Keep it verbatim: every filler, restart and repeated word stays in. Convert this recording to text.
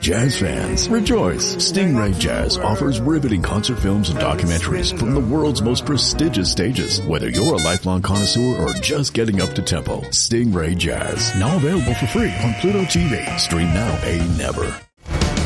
Jazz fans, rejoice! Stingray Jazz offers riveting concert films and documentaries from the world's most prestigious stages. Whether you're a lifelong connoisseur or just getting up to tempo, Stingray Jazz, now available for free on Pluto T V. Stream now, pay never.